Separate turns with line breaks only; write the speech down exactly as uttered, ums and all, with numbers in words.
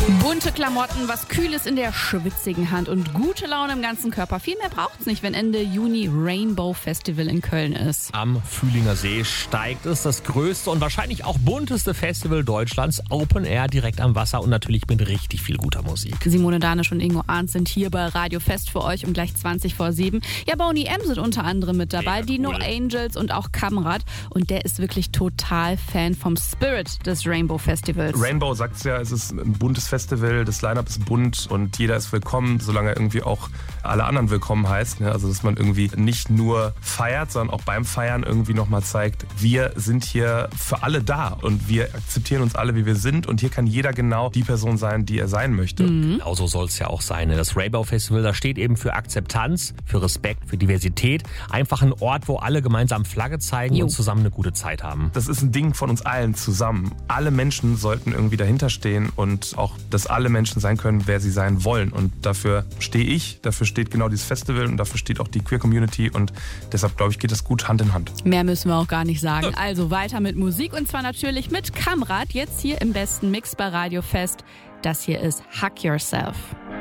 Bunte Klamotten, was Kühles in der schwitzigen Hand und gute Laune im ganzen Körper. Viel mehr braucht's nicht, wenn Ende Juni Rainbow Festival in Köln ist.
Am Fühlinger See steigt es, das größte und wahrscheinlich auch bunteste Festival Deutschlands. Open Air direkt am Wasser und natürlich mit richtig viel guter Musik.
Simone Danisch und Ingo Arndt sind hier bei Radio Fest für euch um gleich zwanzig vor sieben. Ja, Boney M sind unter anderem mit dabei,
Mega
die No
cool.
Angels und auch Kamrat. Und der ist wirklich total Fan vom Spirit des Rainbow Festivals.
Rainbow sagt's ja, es ist ein buntes Festival, das Line-Up ist bunt und jeder ist willkommen, solange er irgendwie auch alle anderen willkommen heißt. Also dass man irgendwie nicht nur feiert, sondern auch beim Feiern irgendwie nochmal zeigt, wir sind hier für alle da und wir akzeptieren uns alle, wie wir sind und hier kann jeder genau die Person sein, die er sein möchte.
Mhm.
Genau so soll es ja auch sein. Das Rainbow Festival, das steht eben für Akzeptanz, für Respekt, für Diversität. Einfach ein Ort, wo alle gemeinsam Flagge zeigen
Jo.
und zusammen eine gute Zeit haben.
Das ist ein Ding von uns allen zusammen. Alle Menschen sollten irgendwie dahinter stehen und auch, dass alle Menschen sein können, wer sie sein wollen. Und dafür stehe ich, dafür steht genau dieses Festival und dafür steht auch die Queer Community und deshalb, glaube ich, geht das gut Hand in Hand.
Mehr müssen wir auch gar nicht sagen. Also weiter mit Musik und zwar natürlich mit Kamrat, jetzt hier im besten Mix bei Radio Fest. Das hier ist Hug Yourself.